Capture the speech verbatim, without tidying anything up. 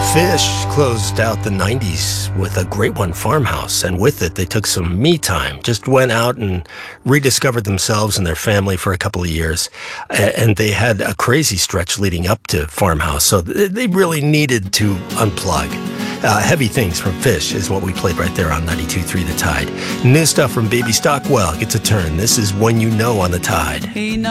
Fish closed out the nineties with a great one, Farmhouse, and with it, they took some me time, just went out and rediscovered themselves and their family for a couple of years, A- and they had a crazy stretch leading up to Farmhouse, so th- they really needed to unplug. Uh, Heavy Things from Fish is what we played right there on ninety-two point three The Tide. New stuff from Baby Stockwell gets a turn. This is When You Know on The Tide.